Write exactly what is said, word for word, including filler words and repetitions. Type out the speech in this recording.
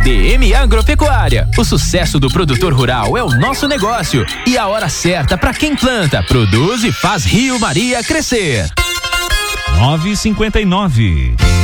D M Agropecuária. O sucesso do produtor rural é o nosso negócio e a hora certa para quem planta, produz e faz Rio Maria crescer. nove e cinquenta e nove.